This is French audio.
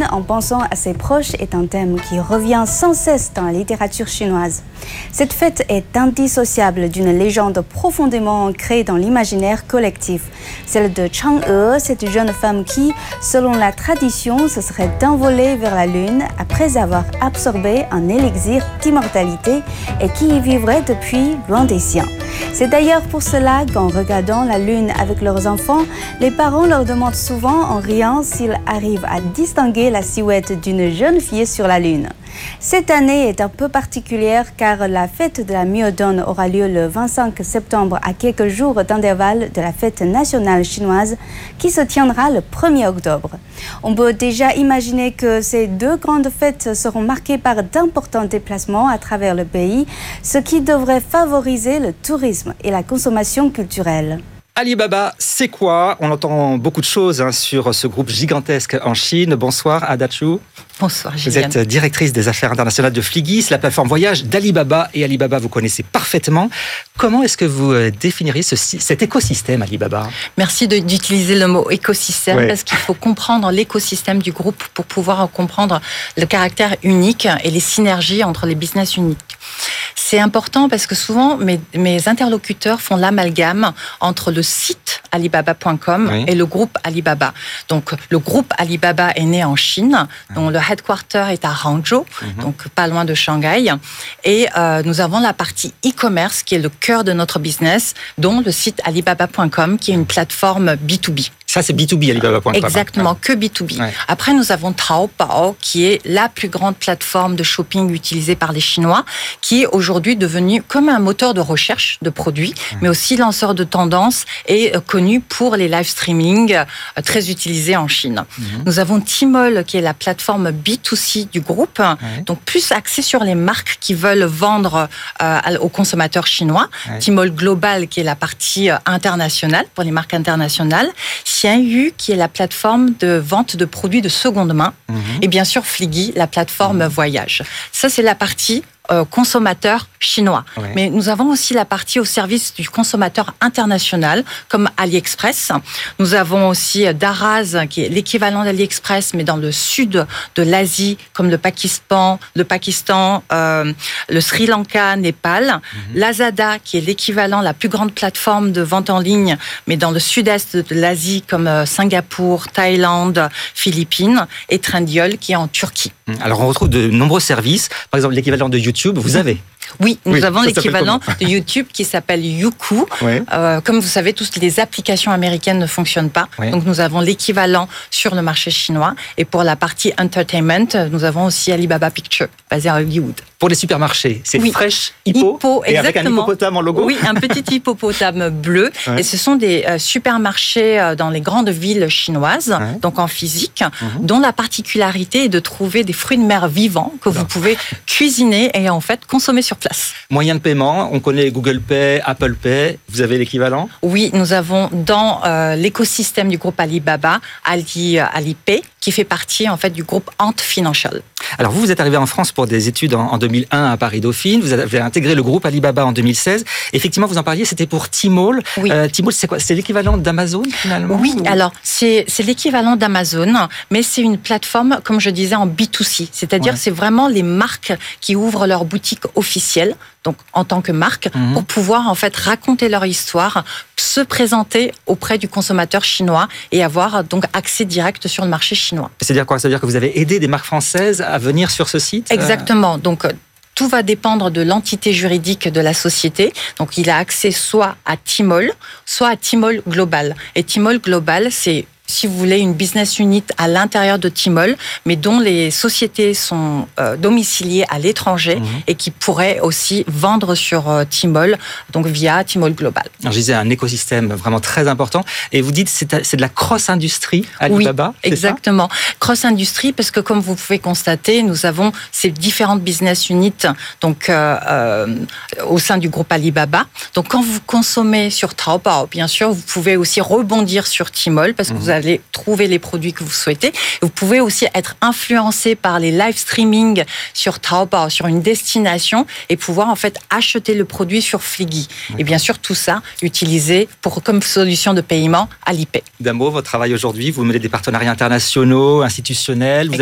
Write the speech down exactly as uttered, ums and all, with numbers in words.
Lune en pensant à ses proches est un thème qui revient sans cesse dans la littérature chinoise. Cette fête est indissociable d'une légende profondément ancrée dans l'imaginaire collectif, celle de Chang'e, cette jeune femme qui, selon la tradition, se serait envolée vers la Lune après avoir absorbé un élixir d'immortalité et qui y vivrait depuis loin des siens. C'est d'ailleurs pour cela qu'en regardant la Lune avec leurs enfants, les parents leur demandent souvent en riant s'ils arrivent à distinguer la silhouette d'une jeune fille sur la Lune. Cette année est un peu particulière car la fête de la Mio-Don aura lieu le vingt-cinq septembre à quelques jours d'intervalle de la fête nationale chinoise qui se tiendra le premier octobre. On peut déjà imaginer que ces deux grandes fêtes seront marquées par d'importants déplacements à travers le pays, ce qui devrait favoriser le tourisme et la consommation culturelle. Alibaba, c'est quoi? On entend beaucoup de choses hein, sur ce groupe gigantesque en Chine. Bonsoir, Ada Chu. Bonsoir, Gillian. Vous êtes directrice des affaires internationales de Fliggy, c'est la plateforme voyage d'Alibaba. Et Alibaba, vous connaissez parfaitement. Comment est-ce que vous définiriez ce, cet écosystème Alibaba? Merci de, d'utiliser le mot écosystème, oui. Parce qu'il faut comprendre l'écosystème du groupe pour pouvoir comprendre le caractère unique et les synergies entre les business uniques. C'est important parce que souvent, mes, mes interlocuteurs font l'amalgame entre le site alibaba point com oui. et le groupe Alibaba. Donc, le groupe Alibaba est né en Chine, dont le headquarter est à Hangzhou, mm-hmm. donc pas loin de Shanghai. Et euh, nous avons la partie e-commerce qui est le cœur de notre business, dont le site alibaba point com qui est une plateforme B deux B. Ça, c'est B deux B, alibaba point com. Exactement, ouais. que B deux B. Ouais. Après, nous avons Taobao, qui est la plus grande plateforme de shopping utilisée par les Chinois, qui est aujourd'hui devenue comme un moteur de recherche de produits, ouais. mais aussi lanceur de tendances et euh, connu pour les live streaming euh, très utilisés en Chine. Mm-hmm. Nous avons Tmall, qui est la plateforme B deux C du groupe, ouais. donc plus axée sur les marques qui veulent vendre euh, aux consommateurs chinois. Ouais. Tmall Global, qui est la partie euh, internationale, pour les marques internationales. Xianyu, qui est la plateforme de vente de produits de seconde main. Mmh. Et bien sûr, Fliggy, la plateforme mmh. voyage. Ça, c'est la partie euh, consommateur chinois. Ouais. Mais nous avons aussi la partie au service du consommateur international, comme AliExpress. Nous avons aussi Daraz, qui est l'équivalent d'AliExpress, mais dans le sud de l'Asie, comme le Pakistan, le Pakistan, euh, le Sri Lanka, Népal. Mm-hmm. Lazada, qui est l'équivalent, la plus grande plateforme de vente en ligne, mais dans le sud-est de l'Asie, comme Singapour, Thaïlande, Philippines, et Trendyol, qui est en Turquie. Alors, on retrouve de nombreux services. Par exemple, l'équivalent de YouTube, vous avez? Oui, nous oui, avons l'équivalent de YouTube qui s'appelle Youku. Oui. Euh, comme vous savez, toutes les applications américaines ne fonctionnent pas. Oui. Donc, nous avons l'équivalent sur le marché chinois. Et pour la partie entertainment, nous avons aussi Alibaba Picture, basé à Hollywood. Pour les supermarchés, c'est oui. Fresh Hippo, Hippo et avec un hippopotame en logo. Oui, un petit hippopotame bleu. Ouais. Et ce sont des euh, supermarchés euh, dans les grandes villes chinoises, ouais. donc en physique, mm-hmm. dont la particularité est de trouver des fruits de mer vivants que vous pouvez cuisiner et en fait consommer sur place. Moyen de paiement, on connaît Google Pay, Apple Pay, vous avez l'équivalent? Oui, nous avons dans euh, l'écosystème du groupe Alibaba, Ali, euh, Alipay, qui fait partie en fait du groupe Ant Financial. Alors vous, vous êtes arrivé en France pour des études en, en deux mille un à Paris-Dauphine, vous avez intégré le groupe Alibaba en deux mille seize. Effectivement, vous en parliez, c'était pour Tmall. Oui. Euh, Tmall, c'est quoi? C'est l'équivalent d'Amazon finalement? Oui, ou... alors c'est, c'est l'équivalent d'Amazon, mais c'est une plateforme, comme je disais, en B deux C. C'est-à-dire ouais. c'est vraiment les marques qui ouvrent leur boutique officielle, donc en tant que marque, mmh. pour pouvoir en fait raconter leur histoire, se présenter auprès du consommateur chinois et avoir donc accès direct sur le marché chinois. C'est-à-dire quoi? C'est-à-dire que vous avez aidé des marques françaises à venir sur ce site? Exactement. Donc tout va dépendre de l'entité juridique de la société. Donc il a accès soit à Tmall, soit à Tmall Global. Et Tmall Global, c'est, si vous voulez, une business unit à l'intérieur de Tmall, mais dont les sociétés sont euh, domiciliées à l'étranger mmh. et qui pourraient aussi vendre sur euh, Tmall, donc via Tmall Global. Alors, je disais un écosystème vraiment très important. Et vous dites c'est c'est de la cross-industrie Alibaba? Oui, exactement. Cross-industrie, parce que comme vous pouvez constater, nous avons ces différentes business units donc euh, euh, au sein du groupe Alibaba. Donc quand vous consommez sur Taobao, bien sûr, vous pouvez aussi rebondir sur Tmall parce que mmh. vous allez trouver les produits que vous souhaitez. Vous pouvez aussi être influencé par les live streaming sur Taobao, sur une destination, et pouvoir en fait acheter le produit sur Fliggy. Okay. Et bien sûr, tout ça utilisé pour, comme solution de paiement Alipay. D'un mot, votre travail aujourd'hui, vous menez des partenariats internationaux, institutionnels. Vous